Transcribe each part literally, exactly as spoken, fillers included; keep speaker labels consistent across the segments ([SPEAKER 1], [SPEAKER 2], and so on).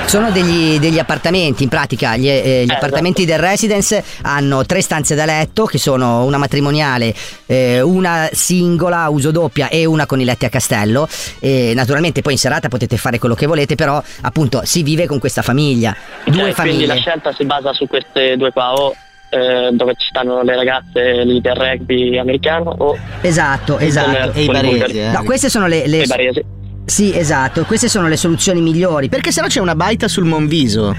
[SPEAKER 1] Sono degli, degli appartamenti, in pratica gli, eh, gli
[SPEAKER 2] Eh,
[SPEAKER 1] appartamenti del residence hanno tre stanze da letto, che sono una matrimoniale, eh, una singola a uso doppia e una con i letti a castello, e naturalmente poi in serata potete fare quello che volete, però appunto si vive con questa famiglia, due
[SPEAKER 2] Cioè,
[SPEAKER 1] famiglie.
[SPEAKER 2] quindi la scelta si basa su queste due qua, o eh, dove ci stanno le ragazze lì del rugby americano, o
[SPEAKER 1] Esatto, esatto.
[SPEAKER 2] E i baresi,
[SPEAKER 3] eh.
[SPEAKER 1] No, queste sono le, le
[SPEAKER 2] i baresi.
[SPEAKER 1] Sì, esatto, queste sono le soluzioni migliori.
[SPEAKER 3] Perché sennò c'è una baita sul Monviso.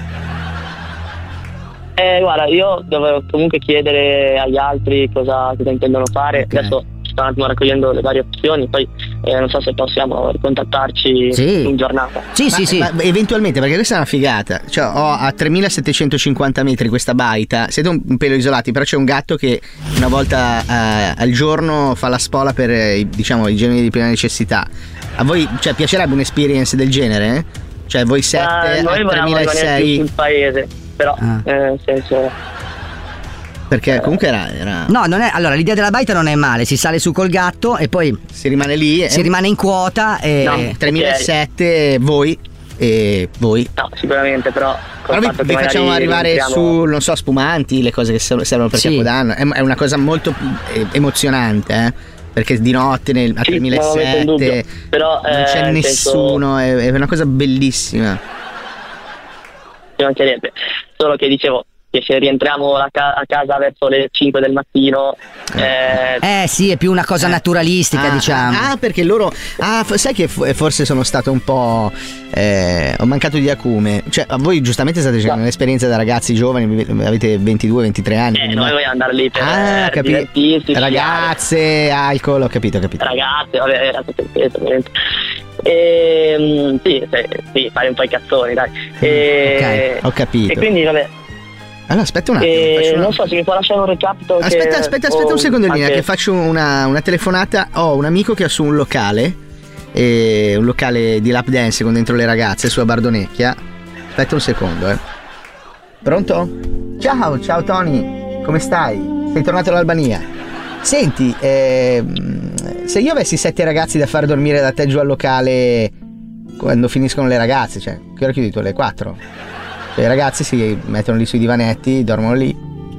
[SPEAKER 2] Eh, guarda, io dovevo comunque chiedere agli altri cosa, cosa intendono fare.
[SPEAKER 3] Okay.
[SPEAKER 2] Adesso sto un attimo raccogliendo le varie opzioni, poi eh, non so se possiamo ricontattarci
[SPEAKER 1] Sì.
[SPEAKER 2] in giornata.
[SPEAKER 1] Sì,
[SPEAKER 3] Ma,
[SPEAKER 1] sì, sì.
[SPEAKER 3] ma eventualmente, perché questa è una figata. Cioè, ho a tremilasettecentocinquanta metri questa baita. Siete un, un pelo isolati, però c'è un gatto che una volta eh, al giorno fa la spola per eh, diciamo i generi di prima necessità. A voi, cioè, piacerebbe un'esperience del genere? Eh? Cioè, voi sette
[SPEAKER 2] Eh, noi
[SPEAKER 3] a
[SPEAKER 2] volevamo rimanere più
[SPEAKER 3] tremilasei.
[SPEAKER 2] sul paese, però
[SPEAKER 1] Ah.
[SPEAKER 2] eh, nel senso.
[SPEAKER 3] Perché comunque era, era-
[SPEAKER 1] No, non è. Allora, l'idea della baita non è male. Si sale su col gatto e poi
[SPEAKER 3] si rimane lì.
[SPEAKER 1] si
[SPEAKER 3] eh,
[SPEAKER 1] rimane in quota. E
[SPEAKER 2] No.
[SPEAKER 3] tremilasette voi e voi.
[SPEAKER 2] No, sicuramente, però col
[SPEAKER 3] Allora
[SPEAKER 2] fatto
[SPEAKER 3] vi,
[SPEAKER 2] che
[SPEAKER 3] vi facciamo
[SPEAKER 2] magari
[SPEAKER 3] arrivare
[SPEAKER 2] rientriamo-
[SPEAKER 3] su, non so, spumanti, le cose che ser- servono per
[SPEAKER 1] Sì.
[SPEAKER 3] Capodanno. È, è una cosa molto eh, emozionante, eh? Perché di notte nel, a
[SPEAKER 2] Sì, non lo metto in
[SPEAKER 3] tremilasette
[SPEAKER 2] dubbio, però,
[SPEAKER 3] non
[SPEAKER 2] eh,
[SPEAKER 3] c'è
[SPEAKER 2] nel
[SPEAKER 3] nessuno, è, è una cosa bellissima.
[SPEAKER 2] ci mancherebbe. Solo che dicevo che se rientriamo a, ca- a casa verso le cinque del mattino, eh,
[SPEAKER 1] Eh sì, è più una cosa naturalistica,
[SPEAKER 3] Ah,
[SPEAKER 1] diciamo.
[SPEAKER 3] ah, perché loro. Ah, f- sai che f- forse sono stato un po'. eh, ho mancato di acume. Cioè, a voi giustamente state facendo
[SPEAKER 2] No.
[SPEAKER 3] un'esperienza da ragazzi giovani, vi- avete ventidue ventidue anni.
[SPEAKER 2] eh,
[SPEAKER 3] quindi
[SPEAKER 2] noi
[SPEAKER 3] no-
[SPEAKER 2] vogliamo andare lì per
[SPEAKER 3] Ah,
[SPEAKER 2] eh,
[SPEAKER 3] capito.
[SPEAKER 2] divertirsi,
[SPEAKER 3] Ragazze, alcol, ho capito, ho capito.
[SPEAKER 2] ragazze, vabbè, era tutto il peso, ovviamente. E, sì, sì, sì, fare un po' i cazzoni, dai. E,
[SPEAKER 3] Ok, ho capito.
[SPEAKER 2] e quindi, vabbè,
[SPEAKER 3] Allora, aspetta un attimo.
[SPEAKER 2] e
[SPEAKER 3] faccio una-
[SPEAKER 2] non so se mi può lasciare un recapito. che-
[SPEAKER 3] Aspetta, aspetta, aspetta
[SPEAKER 2] o
[SPEAKER 3] un secondo in linea,
[SPEAKER 2] anche-
[SPEAKER 3] che faccio una, una telefonata. Ho un amico che ha su un locale, eh, un locale di lap dance con dentro le ragazze su a Bardonecchia. Aspetta un secondo, eh. Pronto? Ciao, ciao Tony, come stai? Sei tornato dall'Albania? Senti, ehm, se io avessi sette ragazzi da far dormire da te giù al locale quando finiscono le ragazze, cioè, che ora chiudi tu? Alle quattro? Cioè, i ragazzi si mettono lì sui divanetti, dormono lì.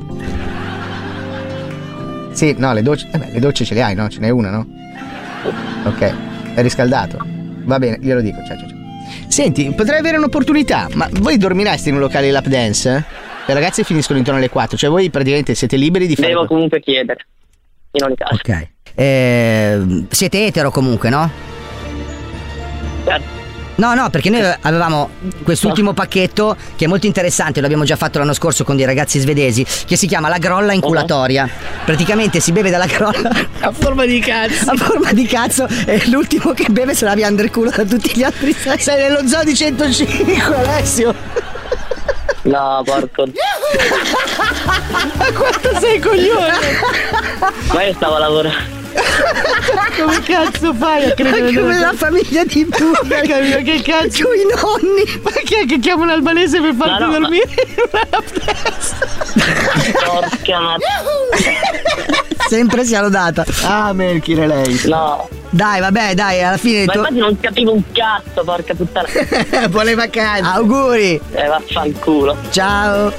[SPEAKER 3] Sì, no, le docce, eh beh, le docce ce le hai, no? Ce n'è una, no? Ok, è riscaldato. Va bene, glielo dico, ciao ciao ciao. Senti, potrei avere un'opportunità, ma voi dormireste in un locale di lap dance? Eh? Le ragazze finiscono intorno alle quattro, cioè voi praticamente siete liberi di fare...
[SPEAKER 2] Devo comunque chiedere, in ogni caso.
[SPEAKER 1] Ok. Eh, siete etero comunque, no?
[SPEAKER 2] Certo.
[SPEAKER 1] No, no, perché noi avevamo quest'ultimo pacchetto che è molto interessante, l'abbiamo già fatto l'anno scorso con dei ragazzi svedesi, che si chiama la grolla inculatoria. Praticamente si beve dalla grolla
[SPEAKER 3] a forma di cazzo.
[SPEAKER 1] a forma di cazzo e l'ultimo che beve se la vianda il culo da tutti gli altri sei.
[SPEAKER 3] Sei nello zoo di centocinque, Alessio.
[SPEAKER 2] No, porco.
[SPEAKER 3] Ma quanto sei coglione?
[SPEAKER 2] Ma io stavo lavorando.
[SPEAKER 3] Come cazzo fai a credere
[SPEAKER 1] Come
[SPEAKER 3] nella
[SPEAKER 1] la famiglia di Buga,
[SPEAKER 3] che cazzo?
[SPEAKER 1] con i nonni.
[SPEAKER 3] Ma chi è che chiama un albanese per farti
[SPEAKER 2] No, no, ma-
[SPEAKER 3] dormire in una lap dance?
[SPEAKER 2] Porca ma...
[SPEAKER 1] Sempre sia lodata.
[SPEAKER 3] Ah, Melchire lei.
[SPEAKER 2] No.
[SPEAKER 1] Dai, vabbè, dai, alla fine
[SPEAKER 2] Ma
[SPEAKER 1] to-
[SPEAKER 2] infatti non capivo un cazzo, porca puttana.
[SPEAKER 3] Buone vacanze.
[SPEAKER 1] auguri.
[SPEAKER 2] Eh, vaffanculo.
[SPEAKER 1] Ciao.